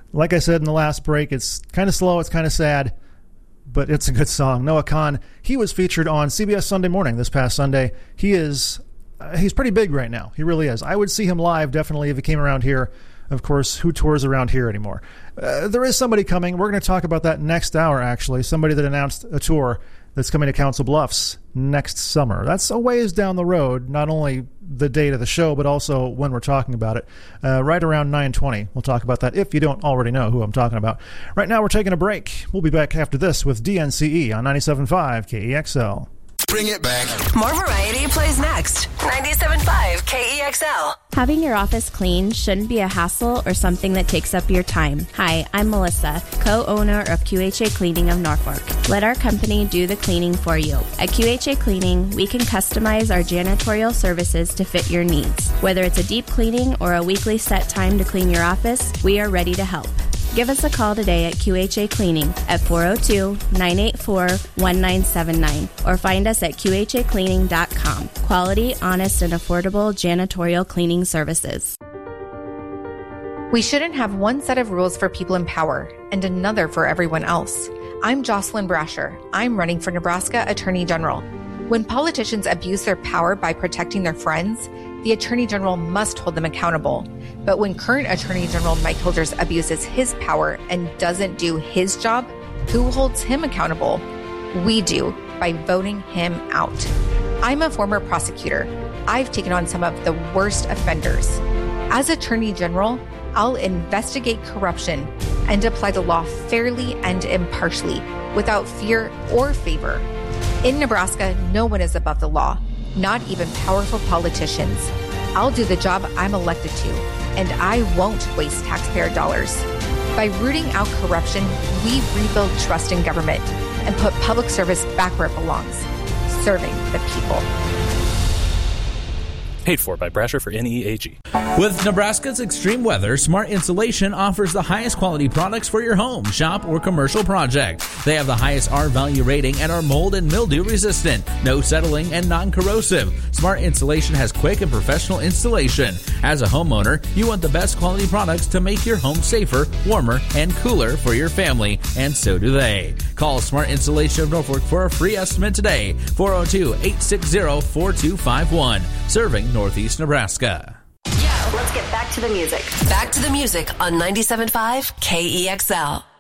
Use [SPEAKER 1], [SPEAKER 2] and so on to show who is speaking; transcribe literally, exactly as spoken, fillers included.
[SPEAKER 1] Like I said in the last break, it's kind of slow, it's kind of sad, but it's a good song. Noah Kahan, he was featured on C B S Sunday Morning this past Sunday. He is, uh, he's pretty big right now. He really is. I would see him live, definitely, if he came around here. Of course, who tours around here anymore? Uh, there is somebody coming. We're going to talk about that next hour, actually. Somebody that announced a tour that's coming to Council Bluffs next summer. That's a ways down the road, not only the date of the show, but also when we're talking about it. Uh, right around nine twenty. We'll talk about that if you don't already know who I'm talking about. Right now, we're taking a break. We'll be back after this with D N C E on ninety-seven point five K E X L.
[SPEAKER 2] Bring it back.
[SPEAKER 3] More variety plays next. ninety-seven point five K E X L.
[SPEAKER 4] Having your office clean shouldn't be a hassle or something that takes up your time. Hi, I'm Melissa, co-owner of Q H A Cleaning of Norfolk. Let our company do the cleaning for you. At Q H A Cleaning, we can customize our janitorial services to fit your needs. Whether it's a deep cleaning or a weekly set time to clean your office, we are ready to help. Give us a call today at Q H A Cleaning at four oh two, nine eight four, one nine seven nine or find us at Q H A cleaning dot com. Quality, honest, and affordable janitorial cleaning services.
[SPEAKER 5] We shouldn't have one set of rules for people in power and another for everyone else. I'm Jocelyn Brasher. I'm running for Nebraska Attorney General. When politicians abuse their power by protecting their friends, the Attorney General must hold them accountable. But when current Attorney General Mike Holders abuses his power and doesn't do his job, who holds him accountable? We do, by voting him out. I'm a former prosecutor. I've taken on some of the worst offenders. As Attorney General, I'll investigate corruption and apply the law fairly and impartially, without fear or favor. In Nebraska, no one is above the law, not even powerful politicians. I'll do the job I'm elected to, and I won't waste taxpayer dollars. By rooting out corruption, we rebuild trust in government and put public service back where it belongs, serving the people.
[SPEAKER 6] Paid for by Brasher for N E A G.
[SPEAKER 7] With Nebraska's extreme weather, Smart Insulation offers the highest quality products for your home, shop, or commercial project. They have the highest R-value rating and are mold and mildew resistant, no settling, and non-corrosive. Smart Insulation has quick and professional installation. As a homeowner, you want the best quality products to make your home safer, warmer, and cooler for your family, and so do they. Call Smart Insulation of Norfolk for a free estimate today, four oh two, eight six zero, four two five one, serving Northeast Nebraska.
[SPEAKER 3] Yeah, let's get back to the music. Back to the music on ninety-seven point five K E X L.